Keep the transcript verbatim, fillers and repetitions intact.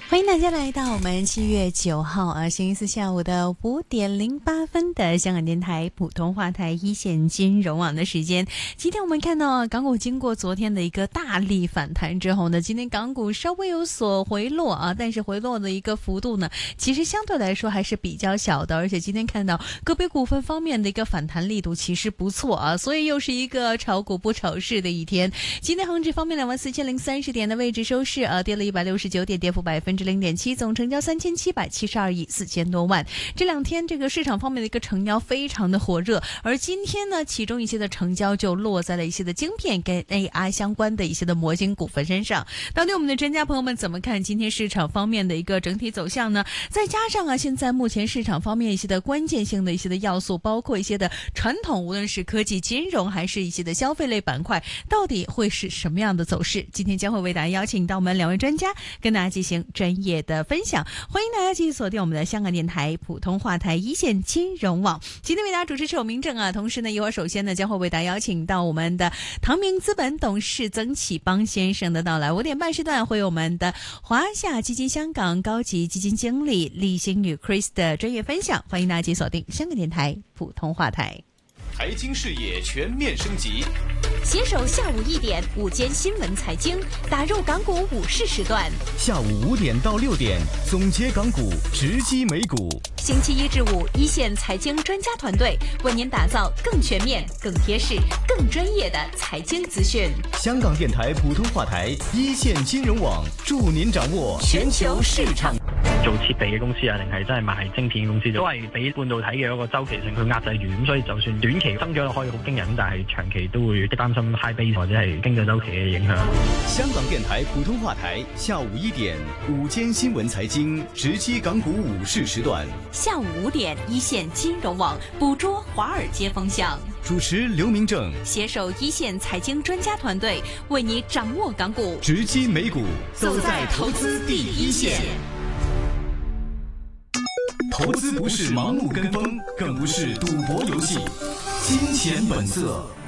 欢迎大家来到我们七月九号啊星期四下午的五点零八分的香港电台普通话台一线金融网的时间。今天我们看到港股经过昨天的一个大力反弹之后呢，今天港股稍微有所回落啊，但是回落的一个幅度呢，其实相对来说还是比较小的，而且今天看到个别股份方面的一个反弹力度其实不错啊，所以又是一个炒股不炒市的一天。今天恒指方面两万四千零三十点的位置收市啊，跌了一百六十九点，跌幅百分之零点七，总成交三千七百七十二亿四千多万。这两天这个市场方面的一个成交非常的火热，而今天呢，其中一些的成交就落在了一些的晶片跟 A I 相关的一些的模型股份身上。到底我们的专家朋友们怎么看今天市场方面的一个整体走向呢？再加上啊，现在目前市场方面一些的关键性的一些的要素，包括一些的传统，无论是科技、金融还是一些的消费类板块，到底会是什么样的走势？今天将会为大家邀请到我们两位专家，跟大家进行专业的分享。欢迎大家继续锁定我们的香港电台普通话台一线金融网。今天为大家主持是我明正啊，同时呢，一会儿首先呢，将会为大家邀请到我们的唐明资本董事曾启邦先生的到来。五点半时段会有我们的华夏基金香港高级基金经理厉星宇 Chris 的专业分享。欢迎大家继续锁定香港电台普通话台。 财经视野全面升级， 携手下午一点午间新闻财经，打入港股午市时段。 下午五点到六点，总结港股，直击美股。 星期一至五，一线财经专家团队为您打造更全面、更贴市、更專業的財經資訊。 香港電台普通話台一線金融網，助您掌握全球市場。 做設備嘅公司啊，定係真係賣晶片嘅公司，都係俾半導體嘅一個周期性去壓制住，咁所以就算短期增長可以好驚人，但係長期都會擔心 high base 或者係經濟周期嘅影響。 香港電台普通話台下午一點，午間新聞財經，直擊港股午市時段。 下午五點，一線金融網捕捉華爾街風向。 主持劉明正， 攜手一線財經專家團隊，為你掌握港股， 直擊美股，走在投資第一線。投資不是盲目跟風，更不是賭博遊戲，金錢本色。